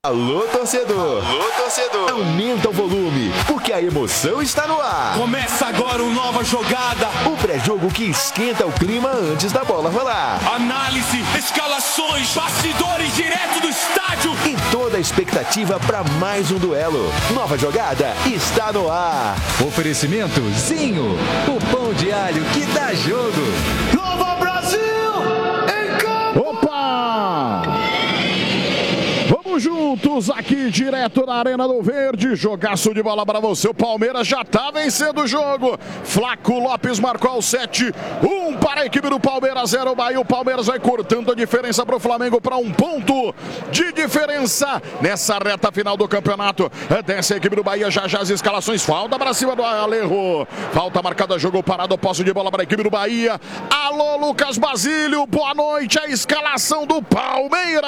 Alô, torcedor! Alô, torcedor! Aumenta o volume, porque a emoção está no ar. Começa agora uma nova jogada. O pré-jogo que esquenta o clima antes da bola rolar. Análise, escalações, bastidores direto do estádio. E toda a expectativa para mais um duelo. Nova jogada está no ar. Oferecimento Zinho, o pão de alho que dá jogo. Nova Brasil, em campo! Opa! Vamos juntos aqui direto na Arena do Verde, jogaço de bola para você, o Palmeiras já tá vencendo o jogo, Flaco Lopes marcou ao 7, 1 para a equipe do Palmeiras, 0 Bahia, o Palmeiras vai cortando a diferença para o Flamengo para 1 ponto de diferença nessa reta final do campeonato, desce a equipe do Bahia, já as escalações, falta para cima do Alejo, falta marcada, jogo parado, posse de bola para a equipe do Bahia, alô Lucas Basílio, boa noite, a escalação do Palmeiras.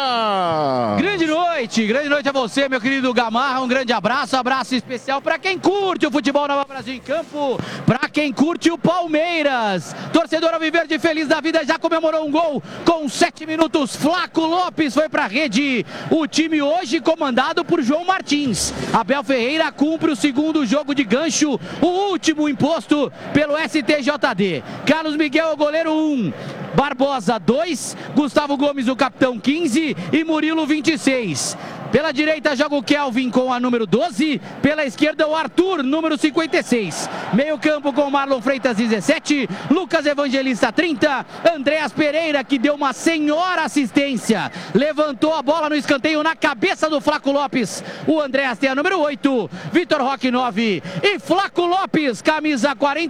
Grande noite a você, meu querido Gamarra, um grande abraço especial para quem curte o futebol Nova Brasil em campo, para quem curte o Palmeiras, torcedor alviverde feliz da vida, já comemorou um gol com 7 minutos, Flaco Lopes foi para a rede, o time hoje comandado por João Martins, Abel Ferreira cumpre o segundo jogo de gancho, o último imposto pelo STJD, Carlos Miguel, o goleiro 1, Barbosa 2, Gustavo Gomes o capitão 15 e Murilo 26. Pela direita joga o Kelvin com a número 12, pela esquerda o Arthur, número 56. Meio campo com Marlon Freitas 17, Lucas Evangelista 30, Andréas Pereira que deu uma senhora assistência, levantou a bola no escanteio na cabeça do Flaco Lopes. O Andréas tem a número 8, Vitor Roque 9 e Flaco Lopes, camisa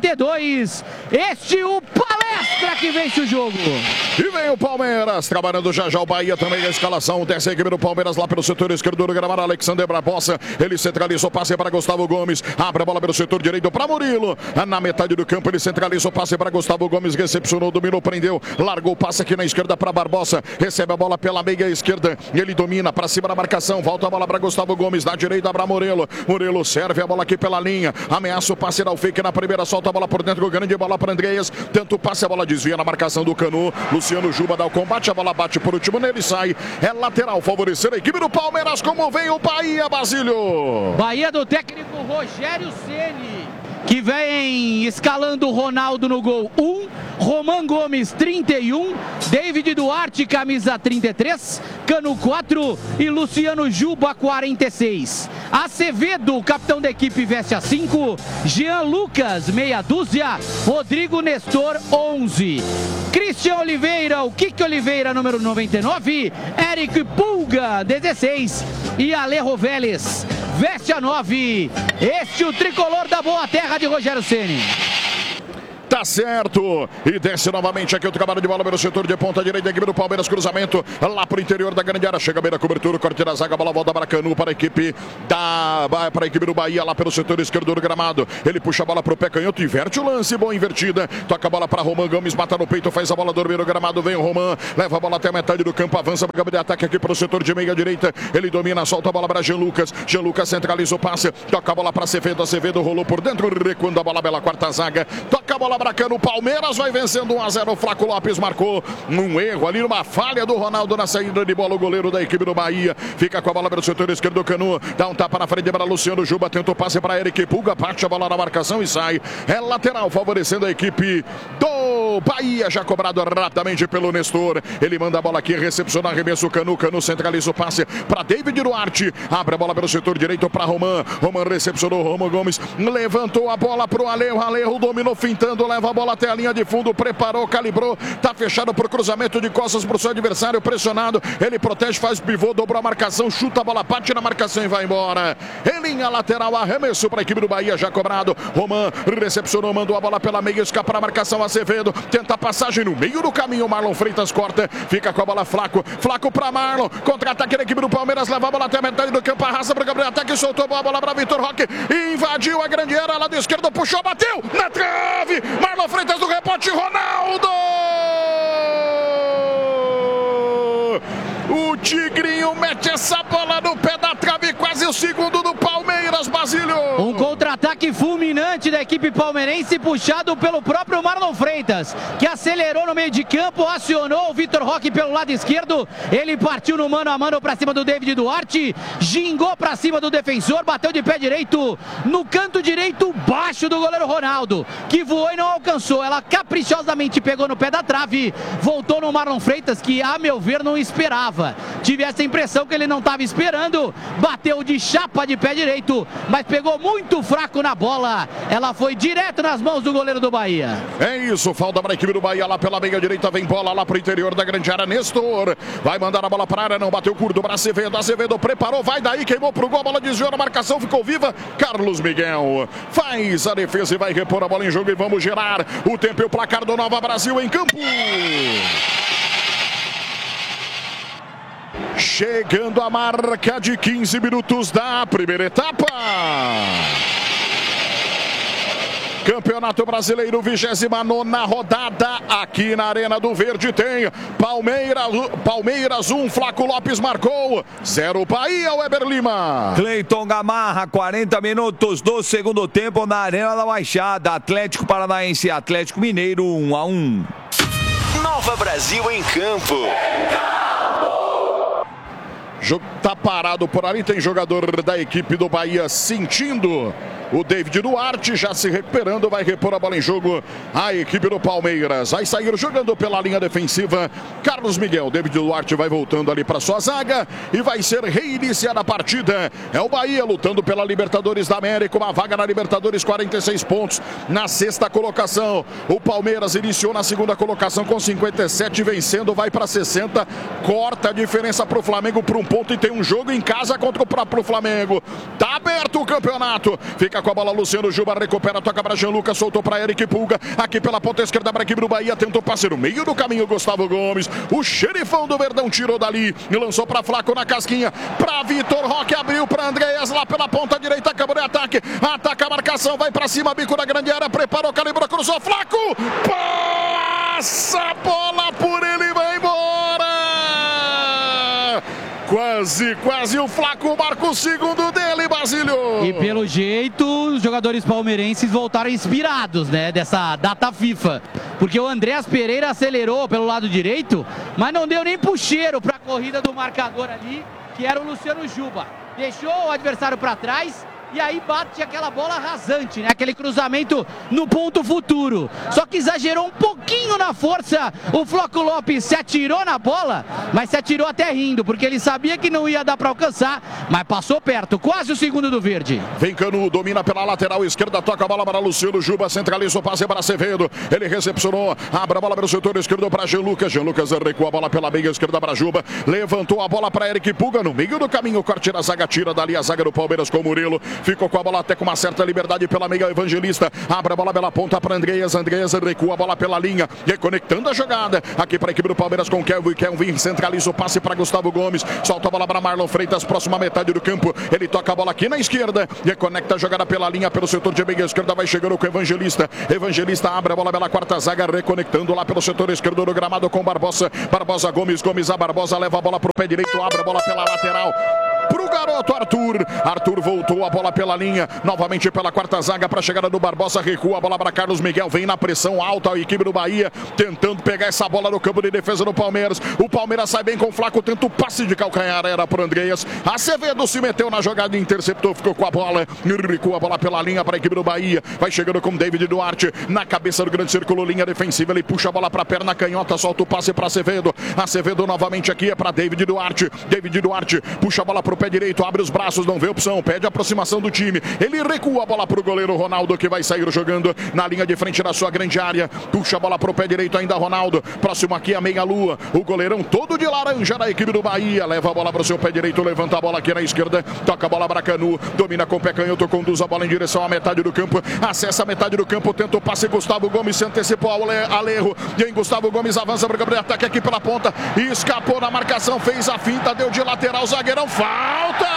42. Este o Palestra que vence o jogo. E vem o Palmeiras, trabalhando já o Bahia também a escalação, desce a equipe do Palmeiras lá pelo setor esquerdo do gramado, Alexander Barbosa, ele centraliza o passe para Gustavo Gomes, abre a bola pelo setor direito para Murilo, na metade do campo ele centraliza o passe para Gustavo Gomes, recepcionou, dominou, prendeu, largou o passe aqui na esquerda para Barbosa, recebe a bola pela meia esquerda, ele domina para cima da marcação, volta a bola para Gustavo Gomes, na direita para Murilo, Murilo serve a bola aqui pela linha, ameaça o passe, dá o fake na primeira, solta a bola por dentro, grande bola para Andreas, tanto passe, a bola desvia na marcação do Canu, Luciano Juba dá o combate, a bola bate por último nele, sai, é lateral, favorecer a equipe do Palmeiras, como vem o Bahia, Basílio. Bahia do técnico Rogério Ceni, que vem escalando o Ronaldo no gol 1, Roman Gomes 31, David Duarte camisa 33, Canu 4 e Luciano Juba 46. Acevedo, capitão da equipe, veste a 5, Jean Lucas meia dúzia, Rodrigo Nestor 11. Christian Oliveira, o Kiki Oliveira número 99, Eric Pulga 16 e Alejo Vélez veste a 9. Este o tricolor da boa terra de Rogério Ceni. Tá certo, e desce novamente aqui o trabalho de bola pelo setor de ponta direita, equipe do Palmeiras, cruzamento lá pro interior da grande área, chega bem na cobertura, corte da zaga, bola volta para Canu, para a equipe do Bahia, lá pelo setor esquerdo do gramado, ele puxa a bola pro pé canhoto, inverte o lance, boa invertida, toca a bola para Roman Gomes, mata no peito, faz a bola dormir no gramado, vem o Roman, leva a bola até a metade do campo, avança para o campo de ataque aqui pelo setor de meia direita, ele domina, solta a bola para Jean Lucas centraliza o passe, toca a bola para Acevedo rolou por dentro, recuando a bola pela quarta zaga, toca a bola Bracano, o Palmeiras vai vencendo 1-0, o Flaco Lopes marcou um erro ali, numa falha do Ronaldo na saída de bola, o goleiro da equipe do Bahia, fica com a bola pelo setor esquerdo do Canu, dá um tapa na frente para Luciano Juba, tenta o passe para Eric Pulga, parte a bola na marcação e sai, é lateral, favorecendo a equipe do Bahia, já cobrado rapidamente pelo Nestor, ele manda a bola aqui, recepciona, arremesso o Canu centraliza o passe para David Duarte, abre a bola pelo setor direito para Roman recepcionou, Roman Gomes, levantou a bola para o Alejo dominou, fintando, leva a bola até a linha de fundo, preparou, calibrou, tá fechado pro cruzamento de costas pro seu adversário, pressionado, ele protege, faz pivô, dobrou a marcação, chuta a bola, bate na marcação e vai embora. Em linha lateral, arremesso para a equipe do Bahia, já cobrado, Roman recepcionou, mandou a bola pela meia, escapa na marcação, Acevedo, tenta a passagem no meio do caminho, Marlon Freitas corta, fica com a bola Flaco para Marlon, contra-ataque da equipe do Palmeiras, leva a bola até a metade do campo, arrasta para o Gabriel Ataque, soltou a bola para Vitor Roque, invadiu a grande área, lado esquerdo, puxou, bateu, na trave, Marlon Freitas do rebote, Ronaldo! O Tigrinho mete essa bola no pé da trave, quase o segundo do Palmeiras, Basílio. Um contra-ataque fulminante da equipe palmeirense, puxado pelo próprio Marlon Freitas, que acelerou no meio de campo, acionou o Vitor Roque pelo lado esquerdo. Ele partiu no mano a mano para cima do David Duarte, gingou para cima do defensor, bateu de pé direito no canto direito baixo do goleiro Ronaldo, que voou e não alcançou. Ela caprichosamente pegou no pé da trave, voltou no Marlon Freitas, que a meu ver não esperava. Tive essa impressão que ele não estava esperando, bateu de chapa de pé direito, mas pegou muito fraco na bola. Ela foi direto nas mãos do goleiro do Bahia. É isso, falta para a equipe do Bahia lá pela meia direita, vem bola lá para o interior da grande área. Nestor vai mandar a bola para a área, não bateu curto para Acevedo. Acevedo preparou, vai daí, queimou pro gol, a bola desviou na marcação, ficou viva. Carlos Miguel faz a defesa e vai repor a bola em jogo e vamos gerar o tempo e o placar do Nova Brasil em campo. Chegando a marca de 15 minutos da primeira etapa. Campeonato Brasileiro, 29ª rodada, aqui na Arena do Verde tem Palmeiras 1, Flaco Lopes marcou, 0 Bahia, Weber Lima. Cleiton Gamarra, 40 minutos do segundo tempo na Arena da Baixada. Atlético Paranaense e Atlético Mineiro, 1-1. Nova Brasil em campo. Jogo tá parado por ali, tem jogador da equipe do Bahia sentindo. O David Duarte já se recuperando, vai repor a bola em jogo. A equipe do Palmeiras vai sair jogando pela linha defensiva. Carlos Miguel, David Duarte vai voltando ali para sua zaga e vai ser reiniciada a partida. É o Bahia lutando pela Libertadores da América, uma vaga na Libertadores, 46 pontos na sexta colocação. O Palmeiras iniciou na segunda colocação com 57, vencendo, vai para 60, corta a diferença para o Flamengo por 1 ponto e tem um jogo em casa contra o próprio Flamengo. Tá aberto o campeonato. Fica com a bola Luciano Juba, recupera, toca para Jean Lucas, soltou para Eric Pulga, aqui pela ponta esquerda para a equipe do Bahia, tentou passe no meio do caminho, Gustavo Gomes, o xerifão do Verdão tirou dali e lançou para Flaco na casquinha, para Vitor Roque, abriu para Andreas lá pela ponta direita, acabou de ataque, ataca a marcação, vai para cima, bico da grande área, preparou, calibrou, cruzou, Flaco, passa a bola por ele, vai embora! Quase o Flaco marca o segundo dele, Basílio. E pelo jeito, os jogadores palmeirenses voltaram inspirados, né, dessa data FIFA. Porque o Andreas Pereira acelerou pelo lado direito, mas não deu nem puxeiro para a corrida do marcador ali, que era o Luciano Juba. Deixou o adversário para trás e aí bate aquela bola rasante, né? Aquele cruzamento no ponto futuro. Só que exagerou um pouquinho na força. O Flaco Lopes se atirou na bola, mas se atirou até rindo, porque ele sabia que não ia dar para alcançar, mas passou perto, quase o segundo do Verde. Vem Canu, domina pela lateral esquerda, toca a bola para Luciano Juba, centraliza o passe para Acevedo. Ele recepcionou, abre a bola pelo setor esquerdo para Jean Lucas. Jean Lucas recua a bola pela meia esquerda para Juba. Levantou a bola para Eric Pulga no meio do caminho, corte da zaga, tira dali a zaga do Palmeiras com o Murilo. Ficou com a bola até com uma certa liberdade pela meia, Evangelista. Abre a bola pela ponta para Andreas. Andreas recua a bola pela linha, reconectando a jogada. Aqui para a equipe do Palmeiras com Kelvin. Kelvin centraliza o passe para Gustavo Gomes. Solta a bola para Marlon Freitas, próxima metade do campo. Ele toca a bola aqui na esquerda, reconecta a jogada pela linha, pelo setor de meia esquerda. Vai chegando com Evangelista. Evangelista abre a bola pela quarta zaga, reconectando lá pelo setor esquerdo do gramado com Barbosa. Barbosa Gomes. Gomes a Barbosa, leva a bola para o pé direito, abre a bola pela lateral pro garoto Arthur. Arthur voltou a bola pela linha, novamente pela quarta zaga para a chegada do Barbosa, recua a bola para Carlos Miguel, vem na pressão alta a equipe do Bahia, tentando pegar essa bola no campo de defesa do Palmeiras. O Palmeiras sai bem com o Flaco, tenta o passe de calcanhar, era pro Andreas. Acevedo se meteu na jogada, interceptou, ficou com a bola, recua a bola pela linha para a equipe do Bahia, vai chegando com David Duarte, na cabeça do grande círculo, linha defensiva, ele puxa a bola para a perna canhota, solta o passe para Acevedo. Acevedo novamente aqui é para David Duarte. David Duarte puxa a bola pro pé direito, abre os braços, não vê opção, pede a aproximação do time, ele recua a bola pro goleiro Ronaldo, que vai sair jogando na linha de frente da sua grande área, puxa a bola pro pé direito ainda Ronaldo, próximo aqui a meia lua, o goleirão todo de laranja da equipe do Bahia, leva a bola pro seu pé direito, levanta a bola aqui na esquerda, toca a bola para Canu, domina com o pé canhoto, conduz a bola em direção à metade do campo, acessa a metade do campo, tenta o passe, Gustavo Gomes se antecipou ao Alejo, e aí Gustavo Gomes avança para o ataque aqui pela ponta, escapou na marcação, fez a finta, deu de lateral, zagueirão, falta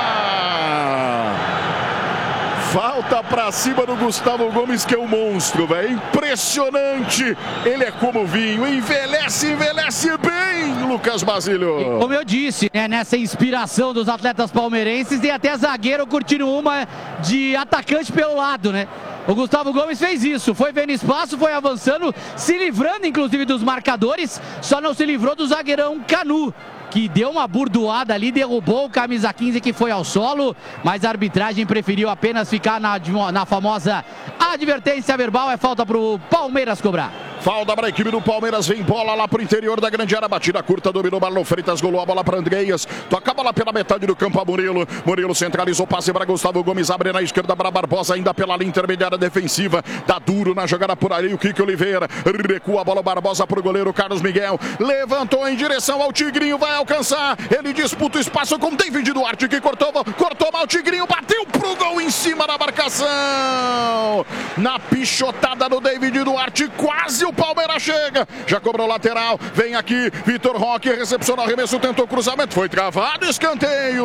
pra cima do Gustavo Gomes, que é um monstro, velho. Impressionante. Ele é como vinho, envelhece bem. Lucas Basílio. E como eu disse, né, nessa inspiração dos atletas palmeirenses, tem até zagueiro curtindo uma de atacante pelo lado, né? O Gustavo Gomes fez isso, foi vendo espaço, foi avançando, se livrando inclusive dos marcadores, só não se livrou do zagueirão Canu, que deu uma burdoada ali, derrubou o camisa 15 que foi ao solo, mas a arbitragem preferiu apenas ficar na famosa advertência verbal. É falta pro Palmeiras cobrar. Falta para a equipe do Palmeiras, vem bola lá pro interior da grande área, batida curta, dominou Marlon Freitas, golou a bola para Andreas, toca a bola pela metade do campo a Murilo, Murilo centralizou, passe para Gustavo Gomes, abre na esquerda para Barbosa, ainda pela linha intermediária defensiva, dá duro na jogada por ali, o Kiko Oliveira, recua a bola Barbosa pro goleiro Carlos Miguel, levantou em direção ao Tigrinho, vai alcançar, ele disputa o espaço com David Duarte, que cortou mal o Tigrinho, bateu pro gol em cima da marcação, na pichotada do David Duarte, quase o Palmeiras chega, já cobrou lateral, vem aqui, Vitor Roque, recepcionou o arremesso, tentou cruzamento, foi travado, escanteio.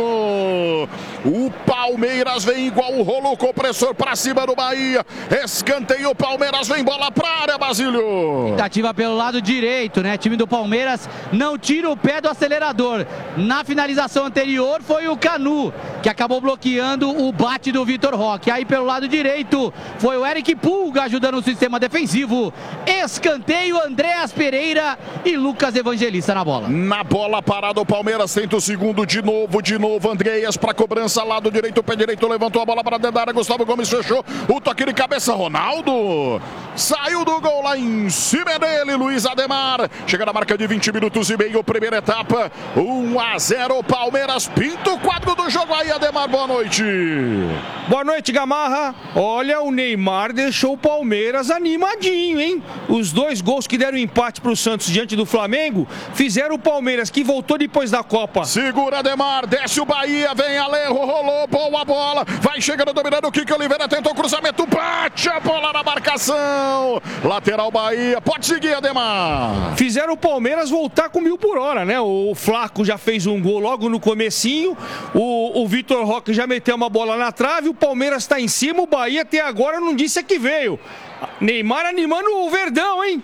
O Palmeiras vem igual o rolo compressor pra cima do Bahia, escanteio, o Palmeiras vem bola pra área, Basílio. Tentativa pelo lado direito, né? Time do Palmeiras não tira o pé do acelerador. Na finalização anterior foi o Canu, que acabou bloqueando o bate do Vitor Roque. Aí pelo lado direito foi o Eric Pulga ajudando o sistema defensivo. Escanteio, Andréas Pereira e Lucas Evangelista na bola. Na bola parada o Palmeiras tenta o segundo de novo, Andréas para cobrança, lado direito, pé direito, levantou a bola para dentro da área, Gustavo Gomes fechou, o toque de cabeça, Ronaldo, saiu do gol lá em cima dele, Luiz Ademar, chega na marca de 20 minutos e meio, primeira etapa, 1-0, Palmeiras pinta o quadro do jogo aí, Ademar, boa noite. Boa noite, Gamarra. Olha, o Neymar deixou o Palmeiras animadinho, hein? Os dois gols que deram empate para o Santos diante do Flamengo fizeram o Palmeiras, que voltou depois da Copa. Segura Ademar, desce o Bahia, vem Alejo, rolou, boa bola, vai chegando, dominando o Kiko Oliveira, tentou o cruzamento, bate a bola na marcação, lateral Bahia, pode seguir Ademar. Fizeram o Palmeiras voltar com 1000 por hora, né? O Flaco já fez um gol logo no comecinho, o Vitor Roque já meteu uma bola na trave, o Palmeiras está em cima, o Bahia até agora não disse a que veio. Neymar animando o Verdão, hein?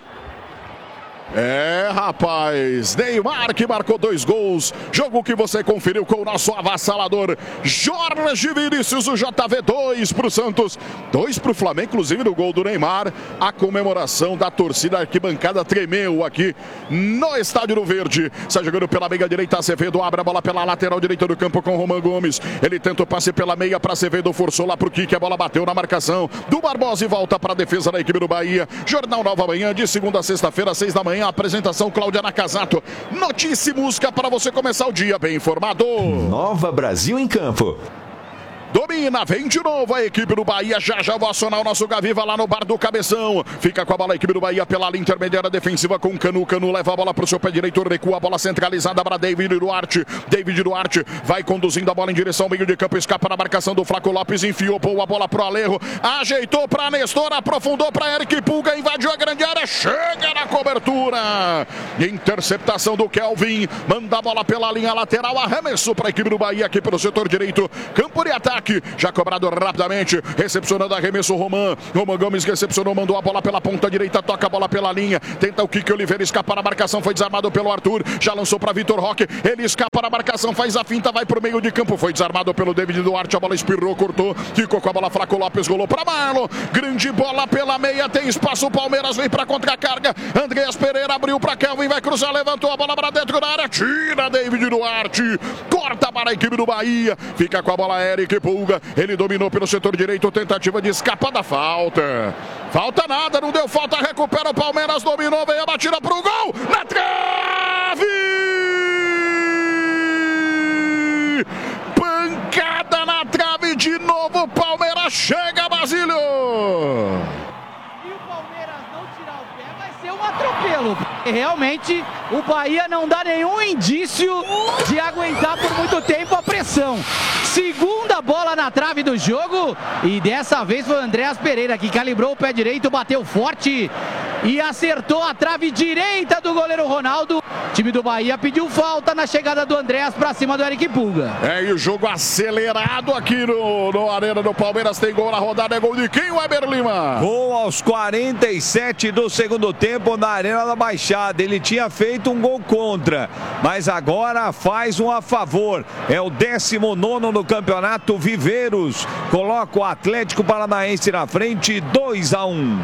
É, rapaz, Neymar que marcou 2 gols, jogo que você conferiu com o nosso avassalador Jorge Vinícius, o JV, 2 pro Santos, 2 pro Flamengo, inclusive no gol do Neymar, a comemoração da torcida, a arquibancada tremeu aqui no Estádio do Verde, sai jogando pela meia direita, Acevedo abre a bola pela lateral direita do campo com Roman Gomes, ele tenta o passe pela meia para Acevedo, forçou lá pro Kiki, a bola bateu na marcação do Barbosa e volta para a defesa da equipe do Bahia. Jornal Nova Manhã, de segunda a sexta-feira, 6 da manhã, apresentação Cláudia Nakazato. Notícia e música para você começar o dia bem informado. Nova Brasil em campo. Domina, vem de novo a equipe do Bahia, já vou acionar o nosso Gaviva lá no bar do Cabeção, fica com a bola a equipe do Bahia pela linha intermediária defensiva com Canu, leva a bola para o seu pé direito, recua a bola centralizada para David Duarte, vai conduzindo a bola em direção ao meio de campo, escapa na marcação do Flaco Lopes, enfiou boa bola pro Alejo, ajeitou para Nestor, aprofundou para Eric Pulga, invadiu a grande área, chega na cobertura, interceptação do Kelvin, manda a bola pela linha lateral, arremesso para a equipe do Bahia aqui pelo setor direito, campo de ataque, já cobrado rapidamente, recepcionando arremesso Roman Gomes recepcionou, mandou a bola pela ponta direita, toca a bola pela linha, tenta o Kiki Oliveira, escapa na marcação, foi desarmado pelo Arthur, já lançou para Vitor Roque, ele escapa na marcação, faz a finta, vai pro meio de campo, foi desarmado pelo David Duarte, a bola espirrou, cortou, ficou com a bola, Flaco Lopes, golou para Marlon, grande bola pela meia, tem espaço, o Palmeiras vem para contra-carga, Andréas Pereira abriu para Kelvin, vai cruzar, levantou a bola para dentro da área, tira David Duarte, corta para a equipe do Bahia, fica com a bola Eric Pulga, ele dominou pelo setor direito, tentativa de escapar da falta. Falta nada, não deu falta, recupera o Palmeiras, dominou, veio a batida pro gol, na trave! Pancada na trave de novo, Palmeiras chega, Basílio! Um atropelo. Realmente o Bahia não dá nenhum indício de aguentar por muito tempo a pressão. pressão. Segunda bola na trave do jogo e dessa vez foi o Andréas Pereira que calibrou o pé direito, bateu forte e acertou a trave direita do goleiro Ronaldo. O time do Bahia pediu falta na chegada do Andréas para cima do Eric Pulga. E o jogo acelerado aqui no Arena do Palmeiras. Tem gol na rodada, é gol de quem, Weber Lima? Gol aos 47 do segundo tempo na Arena da Baixada. Ele tinha feito um gol contra, mas agora faz um a favor. É o 19º no campeonato. Viveiros coloca o Atlético Paranaense na frente, 2-1.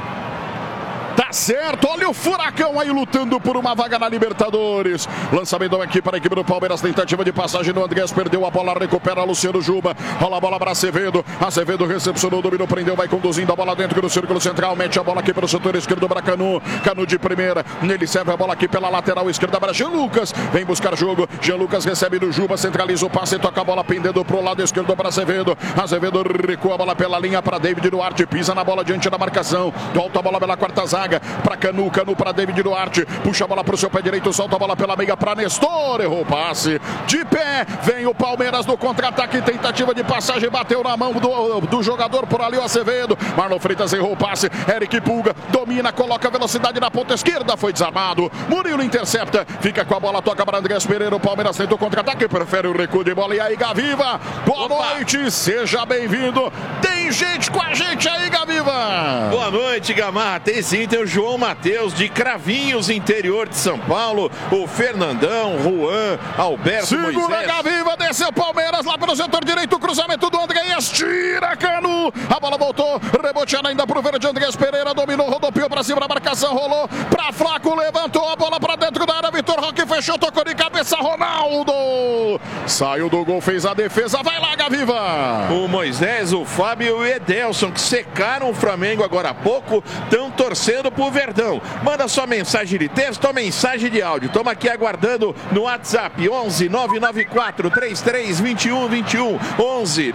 Tá certo, olha o Furacão aí lutando por uma vaga na Libertadores. Lançamento aqui para a equipe do Palmeiras, tentativa de passagem do Andrés, perdeu a bola, recupera Luciano Juba, rola a bola para Acevedo, Acevedo recepcionou, dominou, prendeu, vai conduzindo a bola dentro do círculo central, mete a bola aqui pelo setor esquerdo para Canu, Canu de primeira, nele serve a bola aqui pela lateral esquerda para Jean Lucas, vem buscar jogo, Jean Lucas recebe do Juba, centraliza o passe, toca a bola pendendo pro lado esquerdo para Acevedo, Acevedo recua a bola pela linha para David Duarte, pisa na bola diante da marcação, volta a bola pela quarta zaga, para Canu, Canu para David Duarte, puxa a bola para o seu pé direito, solta a bola pela meia para Nestor, errou o passe, de pé, vem o Palmeiras no contra-ataque, tentativa de passagem, bateu na mão do jogador por ali, o Acevedo, Marlon Freitas errou o passe, Eric Pulga, domina, coloca velocidade na ponta esquerda, foi desarmado, Murilo intercepta, fica com a bola, toca para Andrés Pereira, o Palmeiras tenta o contra-ataque, prefere o recuo de bola, e aí Gaviva, boa noite, seja bem-vindo, tem gente com a gente aí, Gaviva! Boa noite, Gamarra, tem sim, tem o João Matheus de Cravinhos, interior de São Paulo, o Fernandão, Juan, Alberto, segura Moisés. Gaviva, desceu Palmeiras lá pelo setor direito, cruzamento do Andrés, tira Canu, a bola voltou, reboteando ainda pro verde, Andrés Pereira dominou, rodopiou pra cima da marcação, rolou pra Flaco, levantou a bola pra dentro da área, Vitor Roque fechou, tocou de cabeça, Ronaldo, saiu do gol, fez a defesa, vai lá Gaviva. O Moisés, o Fábio e o Edelson, que secaram o Flamengo agora há pouco, estão torcendo pro Verdão. Manda sua mensagem de texto ou mensagem de áudio. Estamos aqui aguardando no WhatsApp 11 994 33 21 21 11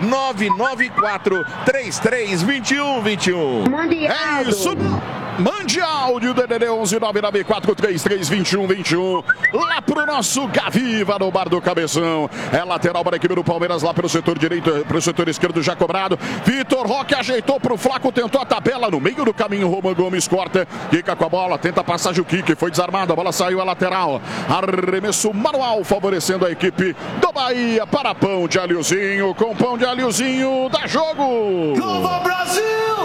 994 33 21 21. É isso. Mande áudio, DDD 11 994 33 21 21. Lá pro nosso Gaviva no bar do Cabeção. É lateral para a equipe do Palmeiras lá pelo setor direito, pro setor esquerdo já cobrado. Vitor Roque ajeitou pro Flaco, tentou a tabela no meio do caminho. Roman Gomes corta, fica com a bola, tenta a passagem o Kiki, foi desarmado, a bola saiu a lateral. Arremesso manual favorecendo a equipe do Bahia para pão de alhozinho. Com pão de alhozinho dá jogo. Nova Brasil!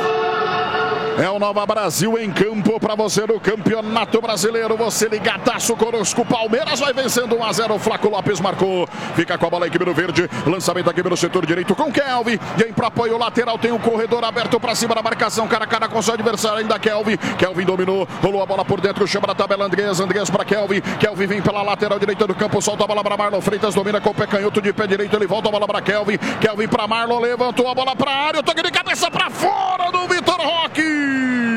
É o Nova Brasil em campo para você no Campeonato Brasileiro. Você ligadaço conosco. Palmeiras vai vencendo 1-0. O Flaco Lopes marcou. Fica com a bola a equipe do verde. Lançamento aqui pelo setor direito com Kelvin. Vem para apoio lateral. Tem um corredor aberto para cima da marcação. Cara a cara com seu adversário ainda Kelvin. Kelvin dominou. Rolou a bola por dentro. Chama na tabela Andrés. Andrés para Kelvin. Kelvin vem pela lateral direita do campo. Solta a bola para Marlon Freitas. Domina com o pé canhoto de pé direito. Ele volta a bola para Kelvin. Kelvin para Marlon. Levantou a bola para a área. O toque de cabeça para fora do Vitor Roque.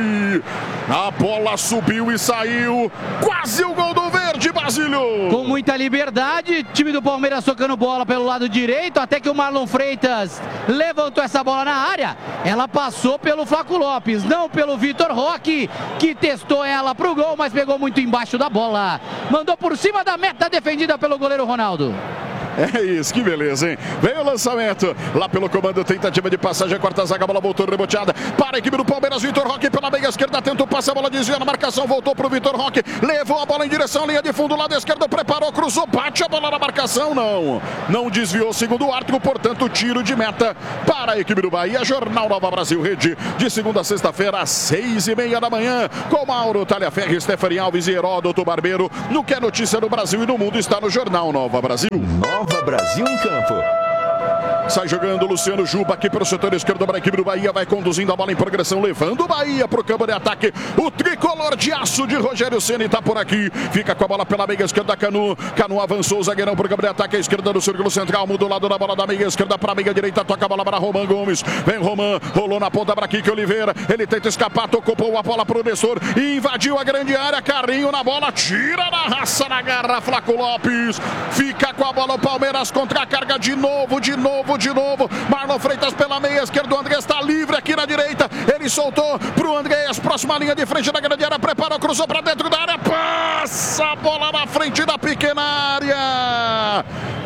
A bola subiu e saiu. Quase o gol do verde, Basílio. Com muita liberdade, time do Palmeiras tocando bola pelo lado direito, até que o Marlon Freitas levantou essa bola na área. Ela passou pelo Flaco Lopes, não pelo Vitor Roque, que testou ela pro gol, mas pegou muito embaixo da bola. Mandou por cima da meta defendida pelo goleiro Ronaldo. É isso, que beleza, hein? Veio o lançamento lá pelo comando, tentativa de passagem, a quarta zaga, a bola voltou reboteada para a equipe do Palmeiras, Vitor Roque pela meia esquerda, tenta o passe, a bola desvia na marcação, voltou pro Vitor Roque, levou a bola em direção à linha de fundo, lado esquerdo, preparou, cruzou, bate a bola na marcação, não desviou, segundo o árbitro, portanto, tiro de meta para a equipe do Bahia. Jornal Nova Brasil Rede, de segunda a sexta-feira, às 6:30 da manhã, com Mauro Talhaferri, Stephanie Alves e Heródoto Barbeiro, no que é notícia no Brasil e no mundo, está no Jornal Nova Brasil. Nova Brasil em campo. Sai jogando Luciano Juba aqui pelo setor esquerdo para a equipe do Bahia. Vai conduzindo a bola em progressão, levando o Bahia para o campo de ataque. O tricolor de aço de Rogério Ceni está por aqui. Fica com a bola pela meia esquerda, Canu. Canu avançou, o zagueirão para o campo de ataque. A esquerda do círculo central, muda o lado da bola da meia esquerda para a meia direita. Toca a bola para Roman Gomes. Vem Roman, rolou na ponta para Kiki Oliveira. Ele tenta escapar, tocou a bola para o Nestor. Invadiu a grande área, Carrinho na bola. Tira na raça, na garra, Flaco Lopes. Fica com a bola o Palmeiras contra a carga de novo. Marlon Freitas pela meia esquerda, o Andrés está livre aqui na direita, ele soltou pro Andrés, próxima linha de frente da grande área, preparou, cruzou para dentro da área, passa a bola na frente da pequena área,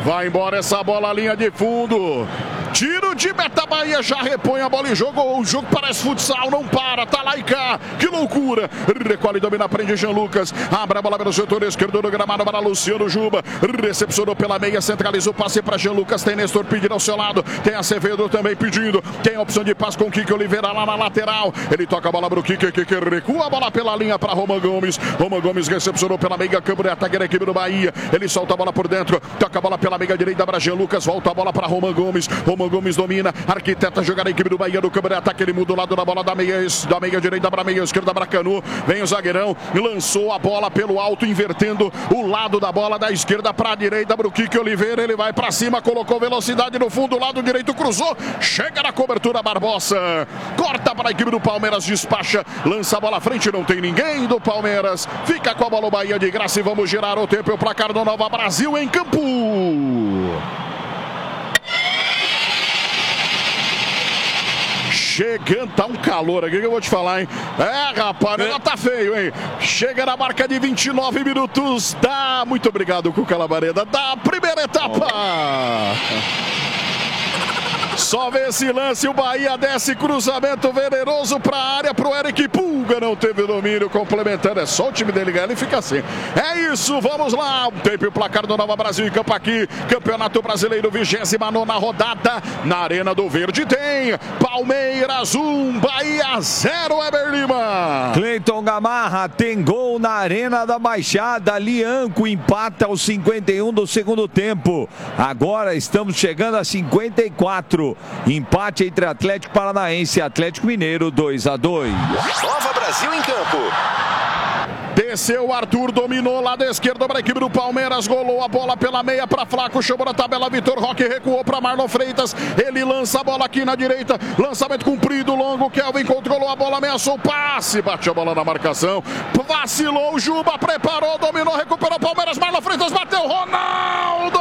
Vai embora essa bola, linha de fundo. Tiro de meta, Bahia já repõe a bola em jogo. O jogo parece futsal, não para. Tá lá e cá. Que loucura. Recolhe, domina, prende Jean Lucas. Abre a bola pelo setor esquerdo do gramado para Luciano Juba. Recepcionou pela meia, centralizou o passe para Jean Lucas. Tem Nestor pedindo ao seu lado. Tem Acevedo também pedindo. Tem a opção de passe com o Kike Oliveira lá na lateral. Ele toca a bola para o Kike, recua a bola pela linha para Roman Gomes. Roman Gomes recepcionou pela meia, campo de ataque da equipe do Bahia. Ele solta a bola por dentro. Toca a bola pela meia direita para Jean Lucas. Volta a bola para Roman Gomes. Roman Gomes domina, arquiteta jogar a equipe do Bahia no campo de ataque, ele muda o lado da bola da meia direita para a meia esquerda para Canu, vem o zagueirão, lançou a bola pelo alto, invertendo o lado da bola da esquerda para a direita para o Kike Oliveira, ele vai para cima, colocou velocidade no fundo, lado direito, cruzou, chega na cobertura Barbosa, corta para a equipe do Palmeiras, despacha, lança a bola à frente, não tem ninguém do Palmeiras, fica com a bola o Bahia de graça e vamos girar o tempo e o placar do Nova Brasil em campo. Chegando, tá um calor aqui que eu vou te falar, hein? É, rapaz, ela tá feio, hein? Chega na marca de 29 minutos da... Muito obrigado, Cuca Labareda, da primeira etapa. Só vê esse lance, o Bahia desce, cruzamento venenoso para a área, pro Eric Pulga, não teve domínio, complementando, é só o time dele ganhar, ele fica assim. É isso, vamos lá, o tempo e o placar do Nova Brasil em campo aqui, Campeonato Brasileiro, 29ª rodada, na Arena do Verde tem Palmeiras 1, Bahia 0, Eber Lima. Cleiton Gamarra tem gol na Arena da Baixada, Lianco empata aos 51 do segundo tempo, agora estamos chegando a 54. Empate entre Atlético Paranaense e Atlético Mineiro, 2-2. Nova Brasil em campo. Desceu o Arthur, dominou lado esquerdo para a equipe do Palmeiras, golou a bola pela meia para Flaco, chamou na tabela, Vitor Roque recuou para Marlon Freitas, ele lança a bola aqui na direita, lançamento comprido, longo, Kelvin controlou a bola, ameaçou o passe, bate a bola na marcação, vacilou o Juba, preparou, dominou, recuperou o Palmeiras, Marlon Freitas bateu, Ronaldo!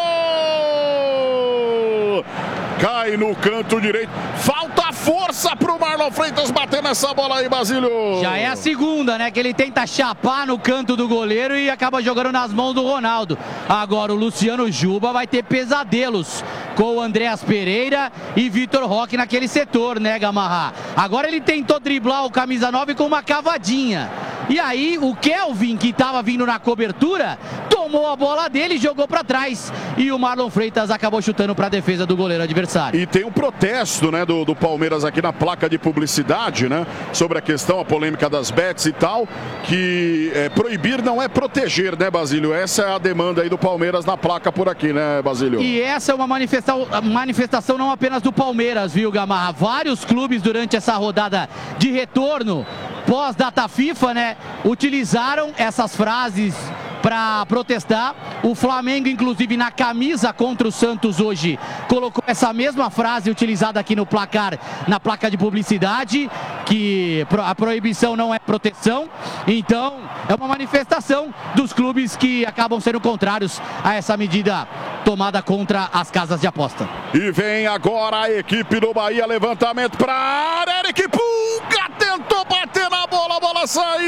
Cai no canto direito. Falta força pro Marlon Freitas bater nessa bola aí, Basílio. Já é a segunda, né? Que ele tenta chapar no canto do goleiro e acaba jogando nas mãos do Ronaldo. Agora o Luciano Juba vai ter pesadelos com o Andréas Pereira e Vitor Roque naquele setor, né, Gamarra? Agora ele tentou driblar o camisa 9 com uma cavadinha. E aí o Kelvin, que estava vindo na cobertura, tomou a bola dele e jogou para trás. E o Marlon Freitas acabou chutando para a defesa do goleiro adversário. E tem um protesto, né, do Palmeiras aqui na placa de publicidade, né, sobre a questão, a polêmica das bets e tal, que proibir não é proteger, né, Basílio? Essa é a demanda aí do Palmeiras na placa por aqui, né, Basílio? E essa é uma manifestação não apenas do Palmeiras, viu, Gamarra? Vários clubes durante essa rodada de retorno pós-data FIFA, né, utilizaram essas frases para protestar. O Flamengo, inclusive, na camisa contra o Santos hoje, colocou essa mesma frase utilizada aqui no placar, na placa de publicidade, que a proibição não é proteção. Então, é uma manifestação dos clubes que acabam sendo contrários a essa medida tomada contra as casas de aposta. E vem agora a equipe do Bahia, levantamento para a área, Eric Pulga tentou bater na bola, a bola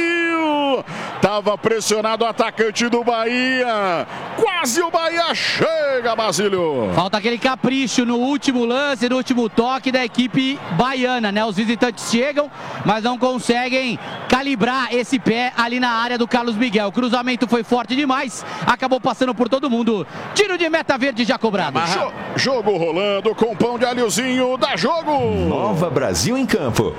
saiu. Tava pressionado o atacante do Bahia. Quase o Bahia chega, Basílio. Falta aquele capricho no último lance, no último toque da equipe baiana, né? Os visitantes chegam, mas não conseguem calibrar esse pé ali na área do Carlos Miguel. O cruzamento foi forte demais, acabou passando por todo mundo. Tiro de meta verde já cobrado. Jogo rolando com pão de alhozinho, dá jogo. Nova Brasil em campo.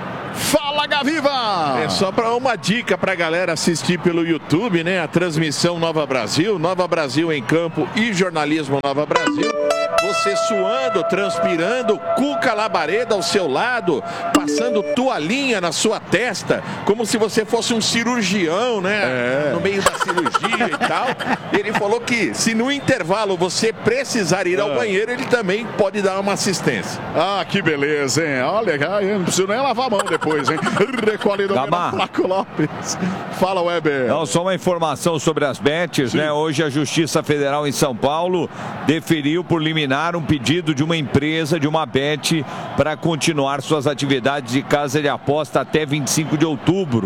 Fala, Gaviva! É só para uma dica para a galera assistir pelo YouTube, né? A transmissão Nova Brasil em campo e jornalismo Nova Brasil. Você suando, transpirando, Cuca Labareda ao seu lado, passando toalhinha na sua testa, como se você fosse um cirurgião, né? No meio da cirurgia e tal. Ele falou que se no intervalo você precisar ir ao banheiro, ele também pode dar uma assistência. Ah, que beleza, hein? Olha, eu não preciso nem lavar a mão depois, hein? Recolhe do Flaco Lopes. Fala, Weber. Não, só uma informação sobre as bets, né? Hoje a Justiça Federal em São Paulo deferiu por liminar um pedido de uma empresa, de uma bet, para continuar suas atividades de casa de aposta até 25 de outubro.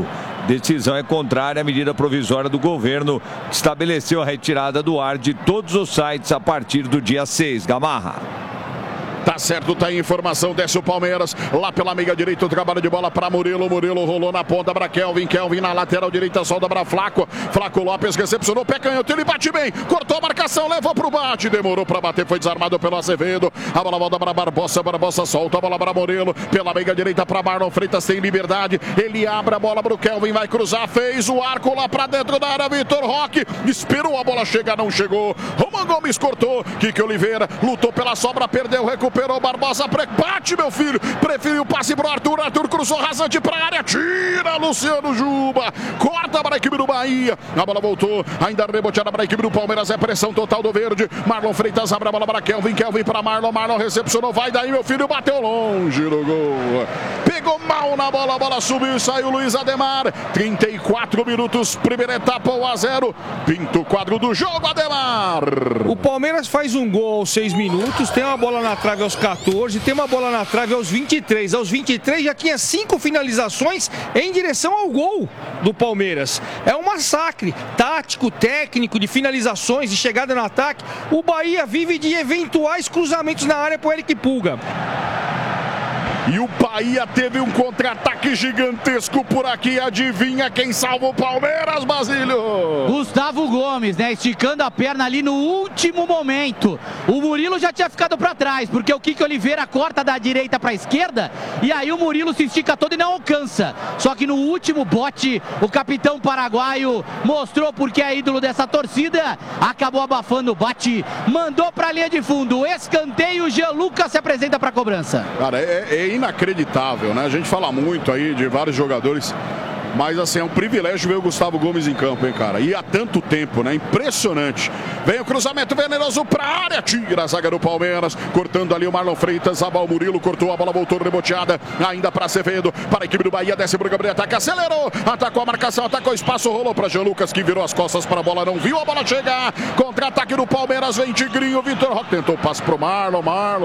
Decisão é contrária à medida provisória do governo que estabeleceu a retirada do ar de todos os sites a partir do dia 6. Gamarra. Tá certo, tá aí informação, desce o Palmeiras, lá pela meia direita, o trabalho de bola para Murilo, Murilo rolou na ponta para Kelvin na lateral direita, solta para Flaco Lopes recepcionou, pé canhoto, ele bate bem, cortou a marcação, levou pro bate, demorou para bater, foi desarmado pelo Azevedo, a bola volta para Barbosa solta a bola para Murilo, pela meia direita para Marlon Freitas, tem liberdade, ele abre a bola pro Kelvin, vai cruzar, fez o arco lá para dentro da área, Vitor Roque, esperou a bola chegar, não chegou, Roman Gomes cortou, Kiki Oliveira, lutou pela sobra, perdeu, recuperou Barbosa, bate meu filho, preferiu o passe pro Arthur, cruzou rasante pra área, tira Luciano Juba, corta para a equipe do Bahia, a bola voltou, ainda reboteada para a equipe do Palmeiras, é pressão total do verde, Marlon Freitas abre a bola para Kelvin para Marlon recepcionou, vai daí meu filho, bateu longe no gol, pegou mal na bola, a bola subiu e saiu Luiz Ademar, 34 minutos, primeira etapa, 1-0, pinta o quadro do jogo, Ademar. O Palmeiras faz um gol aos 6 minutos, tem uma bola na trave aos 14, tem uma bola na trave aos 23. Aos 23 já tinha 5 finalizações em direção ao gol do Palmeiras. É um massacre tático, técnico, de finalizações, de chegada no ataque. O Bahia vive de eventuais cruzamentos na área para o Eric Pulga. E o Bahia teve um contra-ataque gigantesco por aqui. Adivinha quem salva o Palmeiras, Basílio? Gustavo Gomes, né? Esticando a perna ali no último momento. O Murilo já tinha ficado para trás, porque o Kiki Oliveira corta da direita para a esquerda. E aí o Murilo se estica todo e não alcança. Só que no último bote, o capitão paraguaio mostrou porque é ídolo dessa torcida. Acabou abafando o bate, mandou para a linha de fundo. Escanteio, Jean Lucas se apresenta para a cobrança. Cara, é inacreditável, né? A gente fala muito aí de vários jogadores, mas assim, é um privilégio ver o Gustavo Gomes em campo, hein, cara? E há tanto tempo, né? Impressionante. Vem o cruzamento venenoso pra área, tira a zaga do Palmeiras, cortando ali o Marlon Freitas, o Murilo cortou, a bola voltou reboteada, ainda pra Acevedo, para a equipe do Bahia, desce pro Gabriel, ataque, acelerou, atacou a marcação, atacou o espaço, rolou pra Jean Lucas, que virou as costas pra bola, não viu a bola chegar, contra-ataque do Palmeiras, vem Tigrinho, Vitor Roque tentou o passe pro Marlon.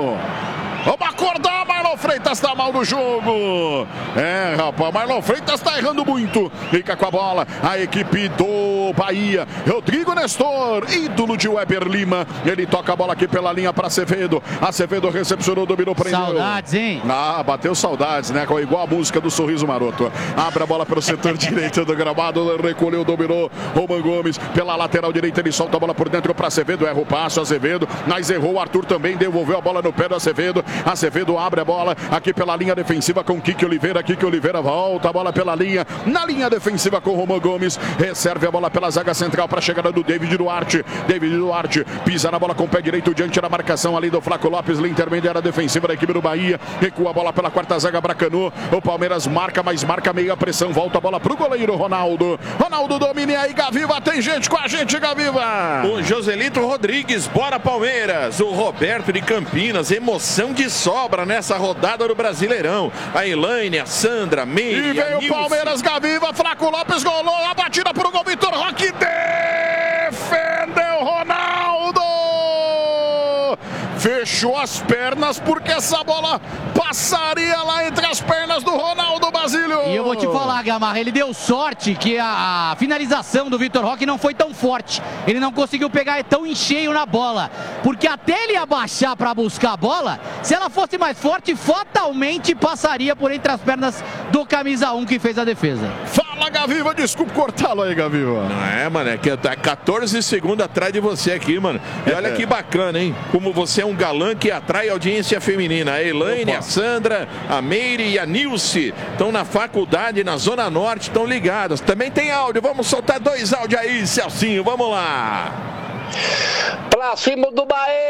Vamos acordar, Marlon Freitas tá mal no jogo. É, rapaz, Marlon Freitas tá errando muito. Fica com a bola a equipe do Bahia. Rodrigo Nestor, ídolo de Weber Lima. Ele toca a bola aqui pela linha para Acevedo. Acevedo recepcionou, dominou, prendeu. Saudades, hein? Ah, bateu saudades, né? Igual a música do Sorriso Maroto. Abre a bola pelo setor direito do gramado. Recolheu, dominou. Roman Gomes pela lateral direita. Ele solta a bola por dentro para Acevedo. Erra o passo, Acevedo. Mas errou o Arthur também. Devolveu a bola no pé do Acevedo. Acevedo abre a bola aqui pela linha defensiva com Kiki Oliveira. Kiki Oliveira volta a bola pela linha. Na linha defensiva com Roman Gomes. Recebe a bola pela zaga central para a chegada do David Duarte. David Duarte pisa na bola com o pé direito diante da marcação ali do Flaco Lopes. Linha intermediária defensiva da equipe do Bahia. Recua a bola pela quarta zaga, Bracanu. O Palmeiras marca, mas marca meia pressão. Volta a bola pro goleiro Ronaldo. Ronaldo domina aí, Gaviva. Tem gente com a gente, Gaviva. O Joselito Rodrigues, bora Palmeiras. O Roberto de Campinas, emoção de sobra nessa rodada do Brasileirão. A Elaine, a Sandra, a Meire, e veio o Palmeiras, Gaviva, Flaco Lopes golou, a batida pro gol, Vitor Roque defendeu Ronaldo. Fechou as pernas porque essa bola passaria lá entre as pernas do Ronaldo, Basílio. E eu vou te falar, Gamarra, ele deu sorte que a finalização do Vitor Roque não foi tão forte. Ele não conseguiu pegar tão em cheio na bola. Porque até ele abaixar para buscar a bola, se ela fosse mais forte, fatalmente passaria por entre as pernas do camisa 1 que fez a defesa. Fala, Gaviva, desculpa cortá-lo aí, Gaviva. Não é, mano, é que tá 14 segundos atrás de você aqui, mano. E olha que bacana, hein? Como você é um galã que atrai audiência feminina. A Elaine, a Sandra, a Meire e a Nilce estão na faculdade, na Zona Norte, estão ligadas. Também tem áudio, vamos soltar 2 áudios aí, Celcinho, vamos lá. Pra cima do Bahia!